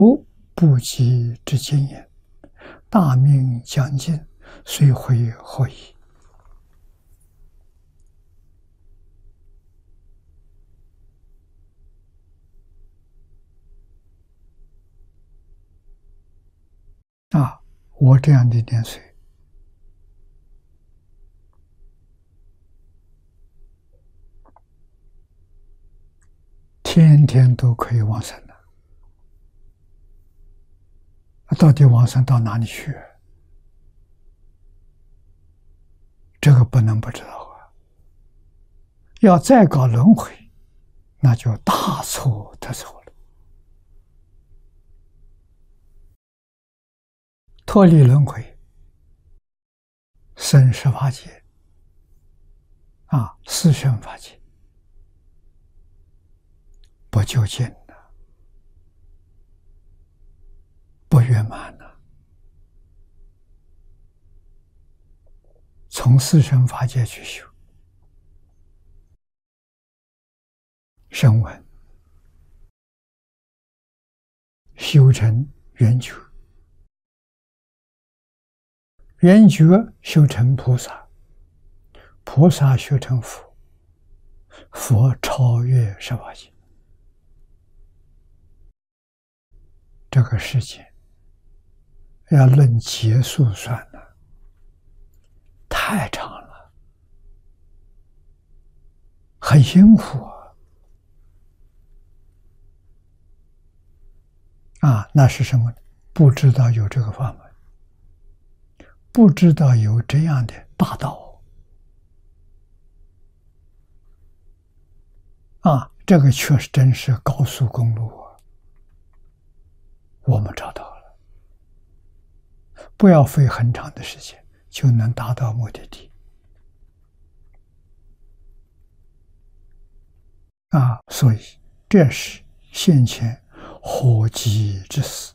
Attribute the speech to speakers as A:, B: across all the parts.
A: 不及之经也。大命将尽，虽毁何益？我这样的年岁，天天都可以往生的，到底往生到哪里去？这个不能不知道啊！要再搞轮回，那就大错特错了。脱离轮回，生十法界四生法界，不究竟了，不圆满了。从四生法界去修，声闻修成圆觉，圆觉修成菩萨，菩萨修成佛，佛超越十法界。这个世界要论劫数算了，太长了，很辛苦那是什么呢？不知道有这个法门，不知道有这样的大道这个确实真是高速公路我们找到了，不要费很长的时间就能达到目的地所以这是现前火急之事。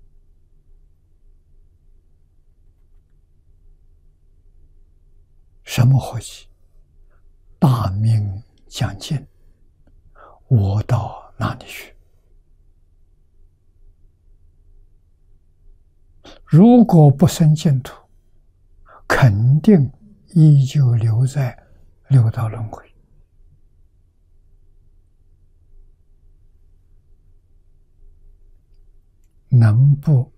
A: 什么火急？大命将尽，我到哪里去？如果不生净土，肯定依旧留在六道轮回。能不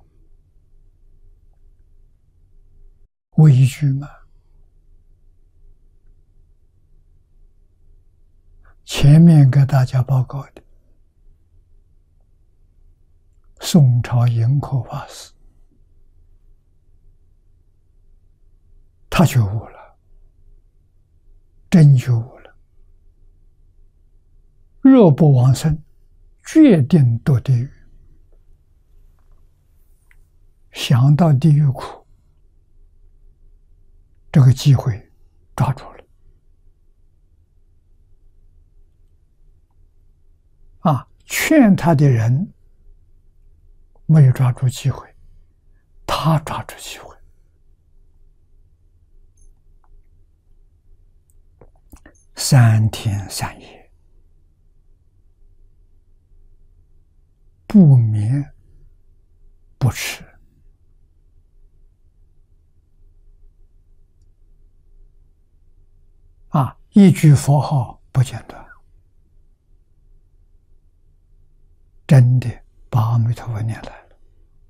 A: 畏惧吗？前面给大家报告的宋朝营口法师，他觉悟了，真觉悟了，若不往生，决定堕地狱。想到地狱苦，这个机会抓住了劝他的人没有抓住机会，他抓住机会。3天3夜不眠不吃，一句佛号不间断，真的把阿弥陀佛念来了。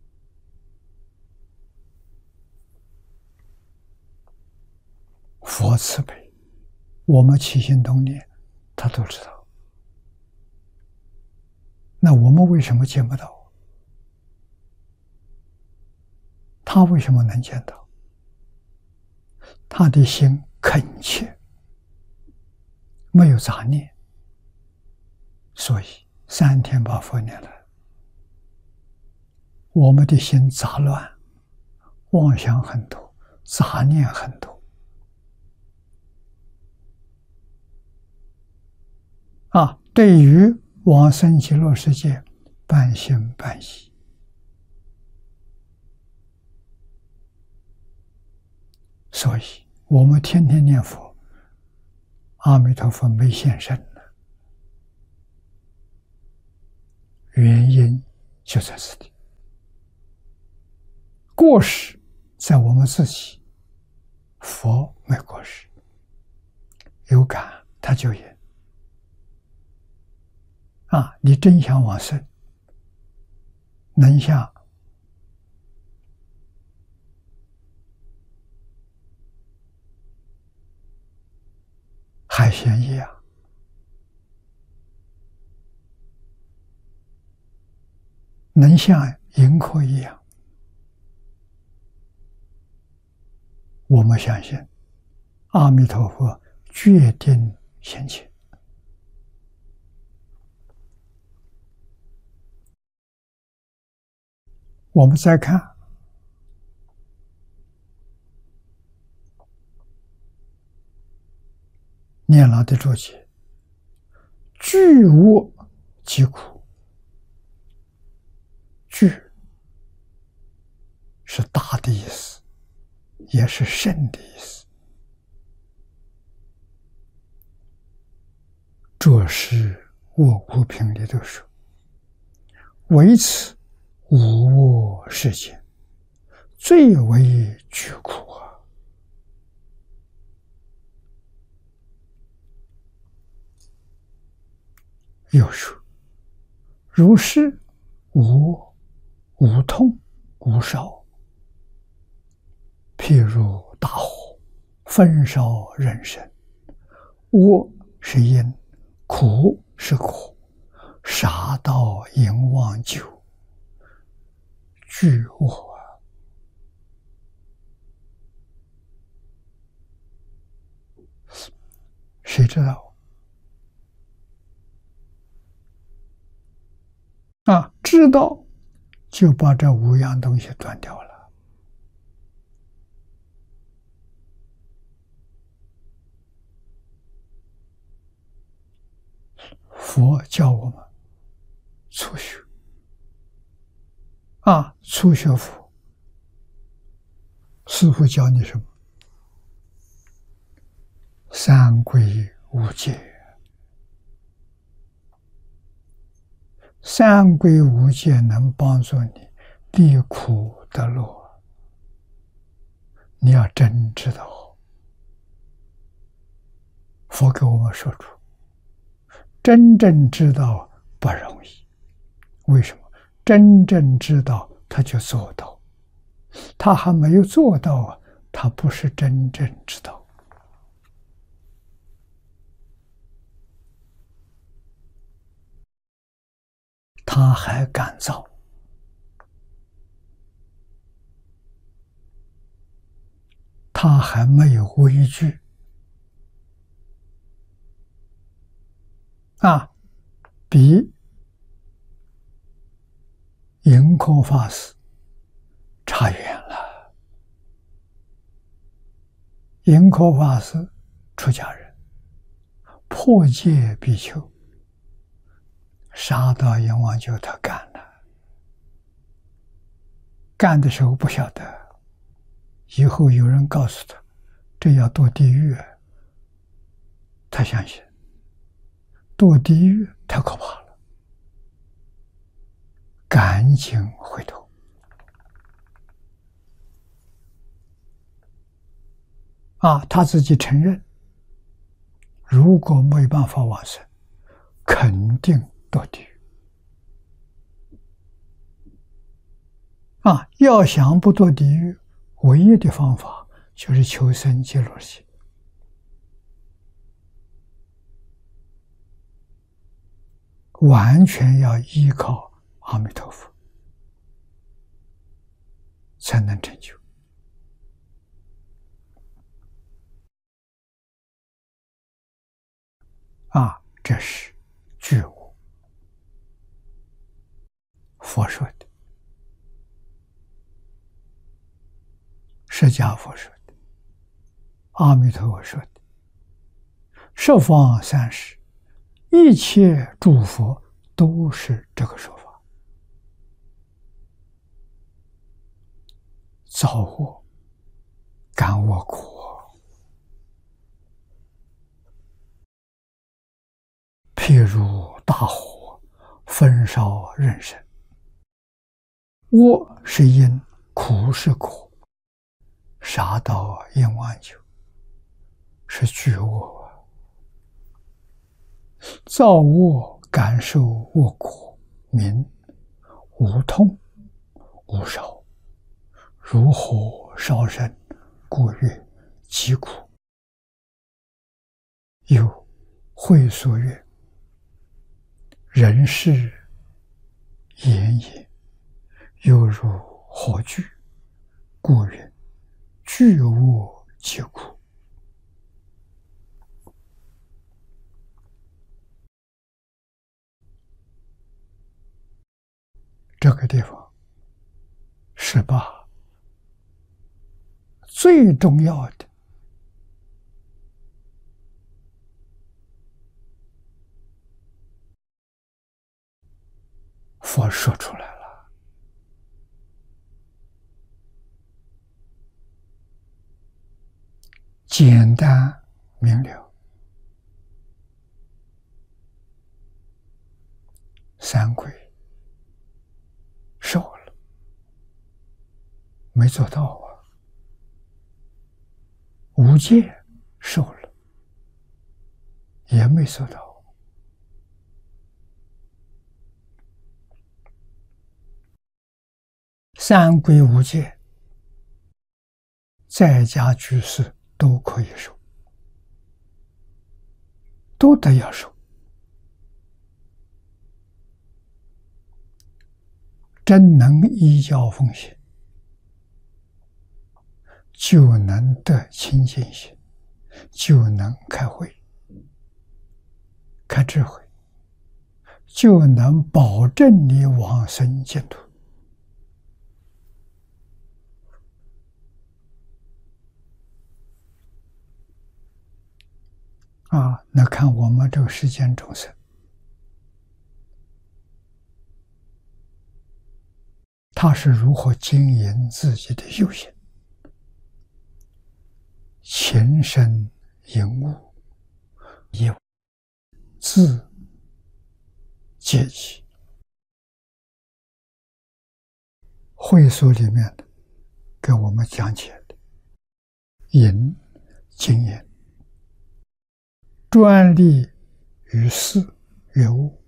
A: 佛慈悲，我们起心动念他都知道，那我们为什么见不到？他为什么能见到？他的心恳切，没有杂念，所以3天把佛念来。我们的心杂乱，妄想很多，杂念很多对于往生极乐世界半信半疑。所以我们天天念佛，阿弥陀佛没现身了，原因就在此地。过失在我们自己，佛没过失，有感他就有。你真想往生，能像海鲜一样，能像银河一样，我们相信阿弥陀佛决定现前。我们再看念老的注解，具恶即苦。具是大的意思，也是甚的意思。这是卧苦品里头说，唯此无我世间，最为具苦啊！又说，如是无我、无痛、无烧，譬如大火焚烧人身，我是因，苦是苦，杀盗淫妄酒，具我。谁知道？知道就把这五样东西断掉了。佛教我们初学，初学佛，师父教你什么？三皈五戒。三皈五戒能帮助你离苦得乐，你要真知道。佛给我们说出，真正知道不容易。为什么？真正知道他就做到，他还没有做到，他不是真正知道。他还干燥，他还没有畏惧比盈科法师差远了。盈科法师出家人，破戒比丘，杀盗淫妄酒他干了，干的时候不晓得，以后有人告诉他这要堕地狱，他相信堕地狱太可怕了，赶紧回头。他自己承认，如果没办法往生，肯定堕地狱。要想不堕地狱，唯一的方法就是求生极乐世界。完全要依靠阿弥陀佛才能成就。这是觉悟。佛说的，释迦佛说的，阿弥陀佛说的，十方三世一切诸佛都是这个说法。造我，感我苦，譬如大火焚烧人身， 恶是因，苦是果，杀盗淫妄酒是具恶啊。造恶感受恶果，名无痛无烧，如火烧身，故曰极苦。有会所曰：人世炎也，犹如火炬，故曰巨恶极苦。这个地方是把最重要的佛说出来了。简单明了，三归受了，没做到啊。无戒受了，也没做到。三归五戒，在家居士都可以受，都得要受。真能依教奉行，就能得清净心，就能开慧、开智慧，就能保证你往生净土。那看我们这个世间众生，他是如何经营自己的修行，情深隐悟，以自戒己。会所里面的给我们讲解的隐经验，专利于事于物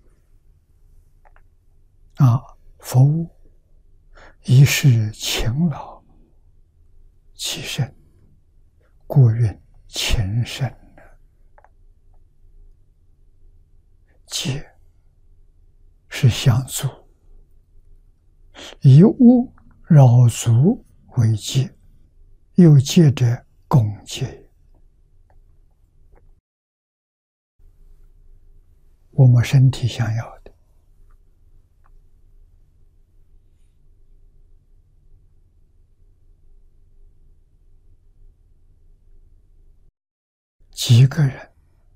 A: 佛物，一是勤劳其身，故曰情深。戒是相足，以物扰足为戒，又戒者共戒。我们身体想要的，几个人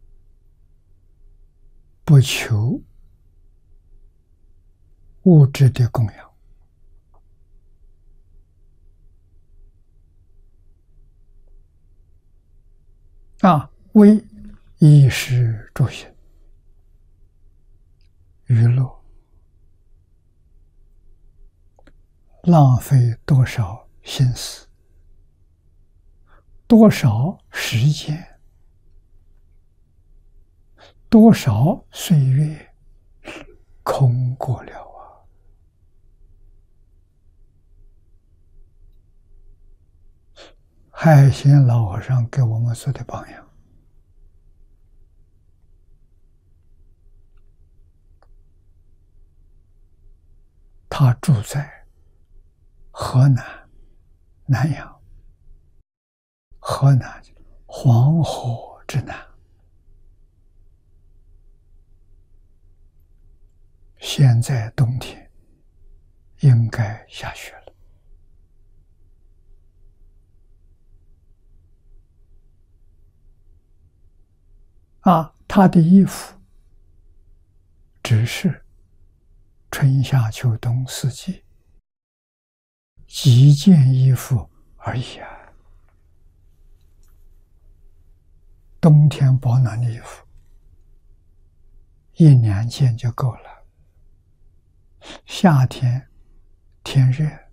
A: 不求物质的供养，为衣食住行娱乐，浪费多少心思，多少时间，多少岁月空过了啊！海贤老和尚给我们做的榜样。他住在河南南阳，河南黄河之南。现在冬天应该下雪了。他的衣服只是春夏秋冬四季几件衣服而已啊。冬天保暖的衣服1-2件就够了，夏天天热。